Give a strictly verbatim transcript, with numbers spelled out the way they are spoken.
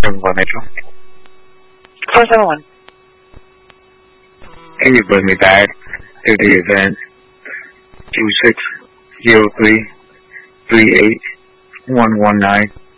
seven one Metro. four seven one. Can you bring me back to the event two six zero three three eight one one nine?